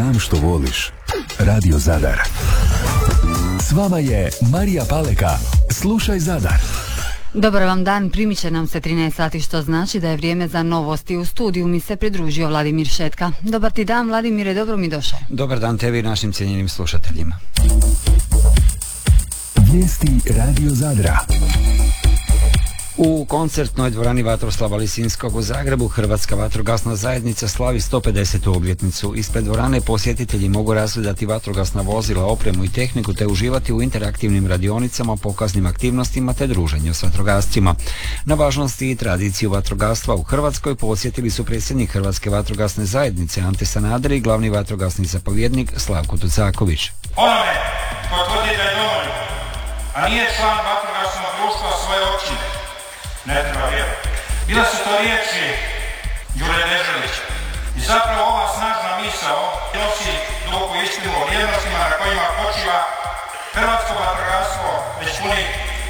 Znam što voliš. Radio Zadar. S vama je Marija Paleka. Slušaj Zadar. Dobar vam dan, primit će nam se 13 sati, što znači da je vrijeme za novosti. U studiju mi se pridružio Vladimir Šetka. Dobar ti dan, Vladimire, dobro mi došao. Dobar dan tebi i našim cijenjenim slušateljima. Vijesti Radio Zadra. U koncertnoj dvorani Vatroslava Lisinskog u Zagrebu Hrvatska vatrogasna zajednica slavi 150. obljetnicu. Ispred dvorane posjetitelji mogu razgledati vatrogasna vozila, opremu i tehniku te uživati u interaktivnim radionicama, pokaznim aktivnostima te druženju s vatrogascima. Na važnosti i tradiciju vatrogastva u Hrvatskoj podsjetili su predsjednik Hrvatske vatrogasne zajednice Ante Sanader i glavni vatrogasni zapovjednik Slavko Tucaković. Onome ko tvrdi da je domoljub, a nije član vatrogasnog društva svoje općine, ne treba vjerovati. Bile su to riječi Đure Deželića. I zapravo ova snažna misao nosi duboku istinu o vrijednostima na kojima počiva hrvatsko vatrogastvo već puni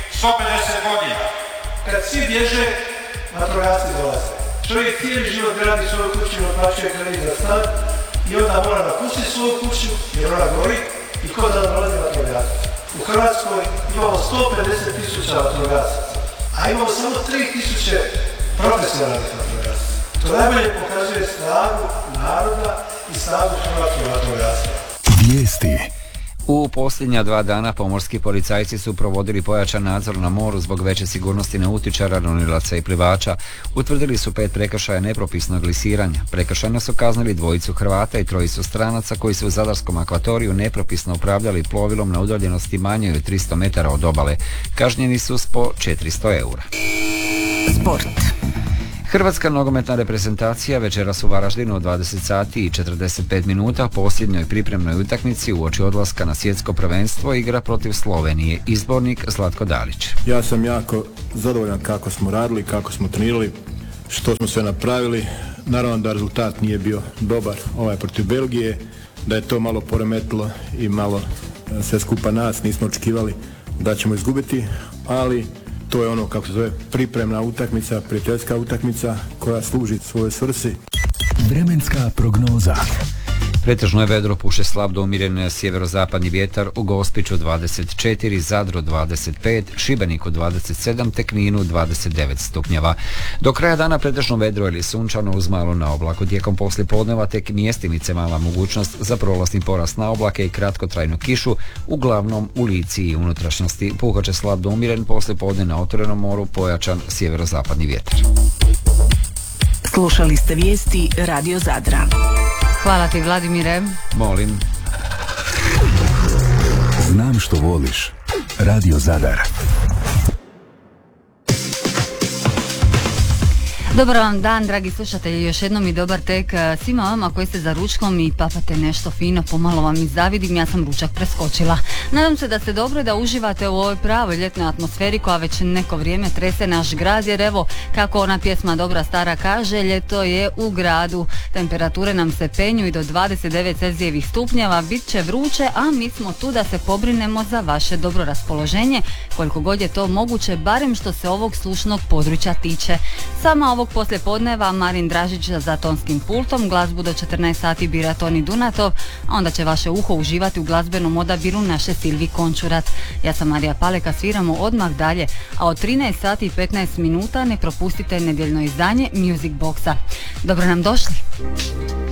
150 godina. Kad svi bježe, vatrogasci dolaze. Čovjek cijeli život gradi svoju kuću, otplaćuje kredit za stan i onda mora napustiti svoju kuću jer ona gori i ko da dolazi vatrogasci. U Hrvatskoj imamo 150.000 vatrogasaca, a imamo samo 3.000 profesionalnih vatrogasaca. To najbolje pokazuje snagu naroda i snagu hrvatskog vatrogastva. Vijesti. U posljednja 2 dana pomorski policajci su provodili pojačan nadzor na moru zbog veće sigurnosti nautičara, ronilaca i plivača. Utvrdili su 5 prekršaja nepropisnog lisiranja. Prekršajno su kaznili 2 Hrvata i 3 stranaca koji su u zadarskom akvatoriju nepropisno upravljali plovilom na udaljenosti manjoj od 300 metara od obale. Kažnjeni su s po 400 eura. Sport. Hrvatska nogometna reprezentacija večeras u Varaždinu od 20 sati i 45 minuta posljednjoj pripremnoj utakmici uoči odlaska na svjetsko prvenstvo igra protiv Slovenije. Izbornik Zlatko Dalić. Ja sam jako zadovoljan kako smo radili, kako smo trenirali, što smo sve napravili. Naravno da rezultat nije bio dobar protiv Belgije, da je to malo poremetilo i malo sve skupa nas, nismo očekivali da ćemo izgubiti, ali to je ono, kako se zove, pripremna utakmica, prijateljska utakmica koja služi svojoj svrsi. Vremenska prognoza. Pretežno je vedro, puše slab do umjeren sjeverozapadni vjetar, u Gospiću 24, Zadru 25, Šibeniku 27 te Kninu 29 stupnjeva. Do kraja dana pretežno vedro ili sunčano uz malo na oblaku. Tijekom poslijepodneva tek mjestimice mala mogućnost za prolazni porast na oblake i kratkotrajnu kišu, uglavnom u Lici i unutrašnjosti. Puhat će slab do umjeren, poslijepodne na otvorenom moru pojačan sjeverozapadni vjetar. Slušali ste vijesti Radio Zadra. Hvala ti, Vladimire. Molim. Znam što voliš. Radio Zadar. Dobar vam dan, dragi slušatelji, još jednom i dobar tek svima vama koji ste za ručkom i papate nešto fino, pomalo vam i zavidim, ja sam ručak preskočila. Nadam se da ste dobro i da uživate u ovoj pravoj ljetnoj atmosferi koja već neko vrijeme trese naš grad, jer evo, kako ona pjesma dobra stara kaže, ljeto je u gradu. Temperature nam se penju i do 29 celzijevih stupnjeva, bit će vruće, a mi smo tu da se pobrinemo za vaše dobro raspoloženje, koliko god je to moguće, barem što se ovog slušnog područja tiče. Sama ovog poslijepodneva Marin Dražić za tonskim pultom, glazbu do 14 sati bira Toni Dunatov, a onda će vaše uho uživati u glazbenom odabiru naše Silvi Končurat. Ja sam Marija Paleka, sviramo odmah dalje, a od 13 sati i 15 minuta ne propustite nedjeljno izdanje Music Boxa. Dobro nam došli!